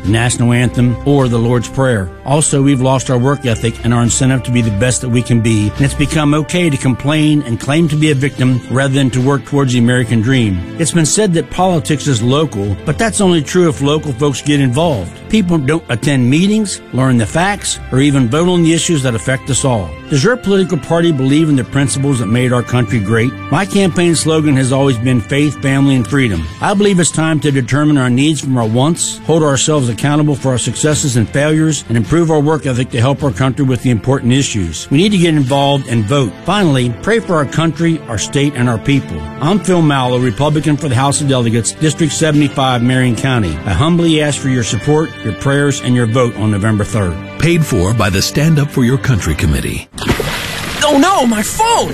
the national anthem, or the Lord's Prayer. Also, we've lost our work ethic and our incentive to be the best that we can be, and it's become okay to complain and claim to be a victim rather than to work towards the American dream. It's been said that politics is local, but that's only true if local folks get involved. People don't attend meetings, learn the facts, or even vote on the issues that affect us all. Does your political party believe in the principles that made our country great? My campaign slogan has always been faith, family, and freedom. I believe it's time to determine our needs from our wants, hold ourselves accountable for our successes and failures, and improve our work ethic to help our country with the important issues. We need to get involved and vote. Finally, pray for our country, our state, and our people. I'm Phil Mallow, Republican for the House of Delegates, District 75, Marion County. I humbly ask for your support, your prayers, and your vote on November 3rd. Paid for by the Stand Up For Your Country Committee. Oh no, my phone!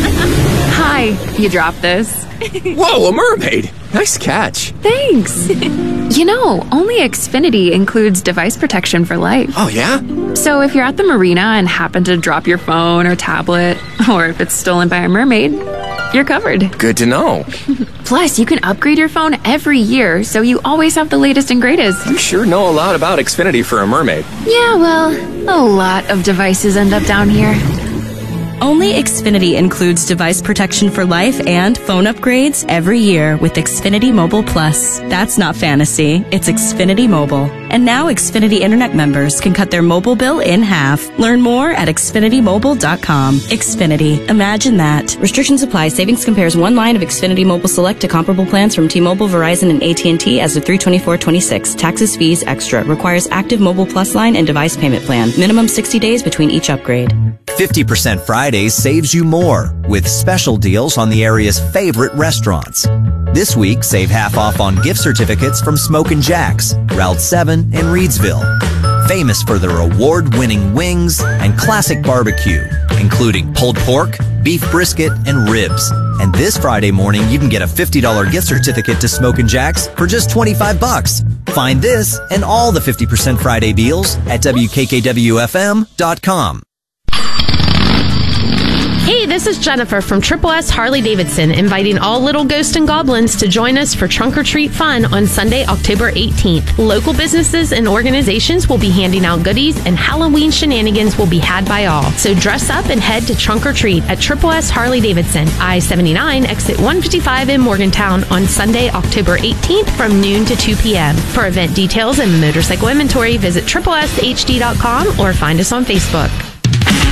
Hi, you dropped this. Whoa, a mermaid! Nice catch. Thanks. You know, only Xfinity includes device protection for life. Oh yeah? So if you're at the marina and happen to drop your phone or tablet, or if it's stolen by a mermaid, you're covered. Good to know. Plus, you can upgrade your phone every year, so you always have the latest and greatest. You sure know a lot about Xfinity for a mermaid. Yeah, well, a lot of devices end up down here. Only Xfinity includes device protection for life and phone upgrades every year with Xfinity Mobile Plus. That's not fantasy, it's Xfinity Mobile. And now Xfinity Internet members can cut their mobile bill in half. Learn more at XfinityMobile.com. Xfinity. Imagine that. Restrictions apply. Savings compares one line of Xfinity Mobile Select to comparable plans from T-Mobile, Verizon, and AT&T as of 3/24/26. Taxes, fees, extra. Requires active Mobile Plus line and device payment plan. Minimum 60 days between each upgrade. 50% Fridays saves you more with special deals on the area's favorite restaurants. This week, save half off on gift certificates from Smokin' Jack's, Route 7 in Reedsville. Famous for their award-winning wings and classic barbecue, including pulled pork, beef brisket, and ribs. And this Friday morning, you can get a $50 gift certificate to Smokin' Jack's for just $25. Find this and all the 50% Friday deals at WKKWFM.com. Hey, this is Jennifer from Triple S Harley Davidson, inviting all little ghosts and goblins to join us for Trunk or Treat fun on Sunday, October 18th. Local businesses and organizations will be handing out goodies, and Halloween shenanigans will be had by all. So dress up and head to Trunk or Treat at Triple S Harley Davidson, I-79, exit 155 in Morgantown on Sunday, October 18th from noon to 2 p.m. For event details and motorcycle inventory, visit tripleshd.com or find us on Facebook.